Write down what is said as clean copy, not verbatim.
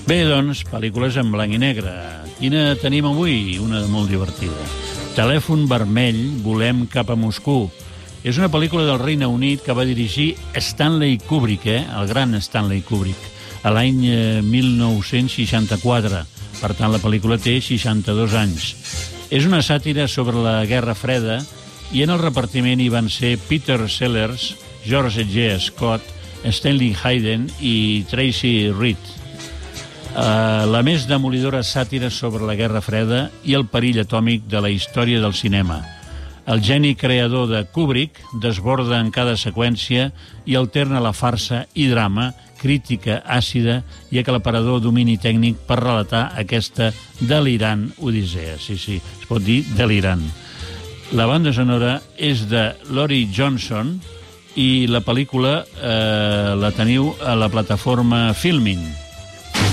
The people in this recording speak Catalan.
Bé, doncs, pel·lícules en blanc i negre. Quina tenim avui? Una molt divertida. Telèfon vermell, volem cap a Moscou. És una pel·lícula del Regne Unit que va dirigir Stanley Kubrick, el gran Stanley Kubrick, a l'any 1964. Per tant, la pel·lícula té 62 anys. És una sàtira sobre la Guerra Freda i en el repartiment hi van ser Peter Sellers, George G. Scott, Stanley Hayden i Tracy Reed. La més demolidora sàtira sobre la Guerra Freda i el perill atòmic de la història del cinema. El geni creador de Kubrick desborda en cada seqüència i alterna la farsa i drama, crítica àcida i aclaparador domini tècnic per relatar aquesta delirant odissea. Sí, es pot dir delirant. La banda sonora és de Laurie Johnson i la pel·lícula la teniu a la plataforma Filmin.